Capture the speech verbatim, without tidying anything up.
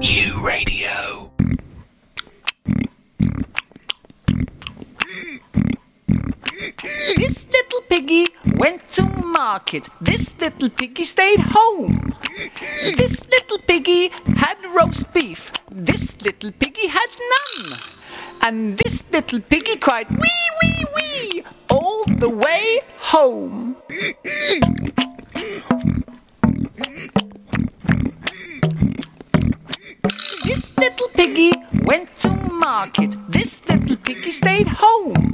U Radio. This little piggy went to market. This little piggy stayed home. This little piggy had roast beef. This little piggy had none. And this little piggy cried wee wee wee all the way home. This little piggy went to market. This little piggy stayed home.